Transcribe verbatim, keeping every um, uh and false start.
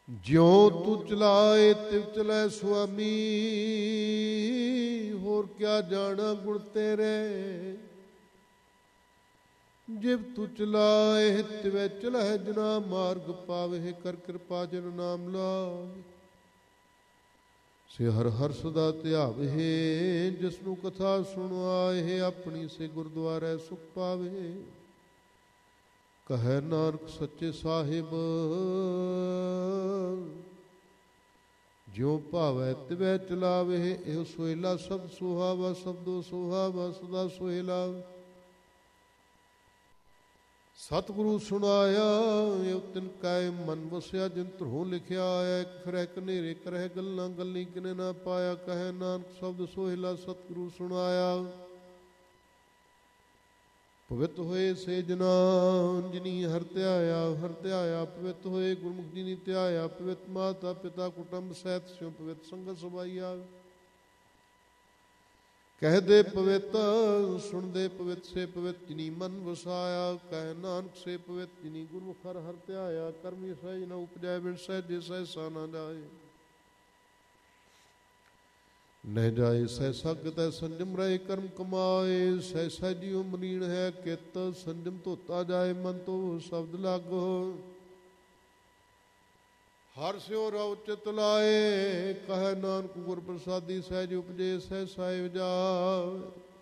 ਜਿਉ ਤੂੰ ਚਲਾਏ ਤਿਵ ਚਲੈ ਸੁਆਮੀ, ਹੋਰ ਕਿਆ ਜਾਣਾ ਗੁਣ ਤੇਰੇ। ਜਿਵ ਤੂੰ ਚਲਾਏ ਤਿਵੈ ਚਲਹਿ ਜਨਾ ਮਾਰਗ ਪਾਵੇ, ਕਰ ਕਿਰਪਾ ਜਿਨ ਨਾਮ ਲਾਵੇ। ਸੇ ਹਰ ਹਰ ਸਦਾ ਧਿਆਵੇ, ਜਿਸਨੂੰ ਕਥਾ ਸੁਣਵਾਏ, ਆਪਣੀ ਸੇ ਗੁਰਦੁਆਰੇ ਸੁਖ ਪਾਵੇ। ਕਹੈ ਨਾਨਕ ਸੱਚੇ ਸਾਹਿਬ, ਜਿਉ ਭਾਵੈ ਤਿਵੈ ਚਲਾਵੇ। ਇਹੋ ਸੋਹਿਲਾ ਸ਼ਬਦ ਸੁਹਾਵਾ, ਸ਼ਬਦੋ ਸੁਹਾਵਾ ਸਦਾ ਸੋਹਿਲਾ। ਸਤਿਗੁਰੂ ਸੁਣਾਇਆ ਇਹ ਤਿਨ ਕੈ ਮਨ ਵਸਿਆ, ਜਿਨ ਧਰੋਂ ਲਿਖਿਆ ਆਇਆ। ਇੱਕ ਫਿਰੈ ਕਨੇਰੇ ਕਰਹਿ ਗੱਲਾਂ, ਗੱਲੀ ਕਿਨੇ ਨਾ ਪਾਇਆ। ਕਹੈ ਨਾਨਕ ਸ਼ਬਦ ਸੋਹਿਲਾ, ਸਤਿਗੁਰੂ ਸੁਣਾਇਆ। ਪਵਿੱਤ ਹੋਏ ਸੇ ਜਨਾ, ਜਿਨੀ ਹਰਿ ਧਿਆਇਆ। ਹਰਿ ਧਿਆਇਆ ਪਵਿੱਤ ਹੋਏ, ਗੁਰਮੁਖ ਜਿਨੀ ਧਿਆਇਆ। ਪਵਿੱਤ ਮਾਤਾ ਪਿਤਾ ਕੁਟੁੰਬ ਸਹਿਤ, ਸਿਉ ਪਵਿੱਤ ਸੰਗਤ ਸਭਾਈਆ। ਕਹਿਦੇ ਪਵਿੱਤ, ਸੁਣਦੇ ਪਵਿੱਤ, ਸੇ ਪਵਿੱਤ ਜਿਨੀ ਮਨ ਵਸਾਇਆ। ਕਹਿ ਨਾਨਕ ਸੇ ਪਵਿੱਤ, ਜਿਨੀ ਗੁਰਮੁਖ ਹਰਿ ਹਰਿ ਧਿਆਇਆ। ਕਰਮੀ ਸਹਿਜ ਨ ਉਪਜੈ, ਬਿਨ ਸਹਿਜੇ ਸਹਿਸਾ ਨਾ ਜਾਏ। ਨਹਿ ਜਾਏ ਸਹਿਸਾ ਕਿਤੈ, ਸੰਜਮ ਰਹੇ ਕਰਮ ਕਮਾਏ। ਸਹਿਸਾ ਜਿਉ ਮਲੀਨ ਹੈ ਕਿਤ, ਸੰਜਮ ਧੋਤਾ ਜਾਏ ਮਨ ਤੋ ਸ਼ਬਦ ਲਾਗੋ। ਹਰਿ ਸਿਉ ਰਉ ਚਿਤ ਲਾਏ, ਕਹਿ ਨਾਨਕ ਗੁਰ ਪ੍ਰਸਾਦੀ। ਸਹਿਜ ਉਪਜੇ ਸਹਿਸਾ ਜਾਏ।